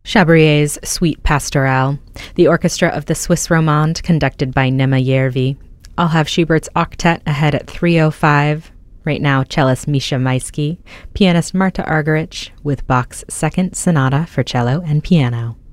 Chabrier's Suite Pastorale, the orchestra of the Swiss Romande, conducted by Nima Järvi. I'll have Schubert's Octet ahead at 3:05. Right now, cellist Misha Maisky, pianist Marta Argerich, with Bach's Second Sonata for cello and piano.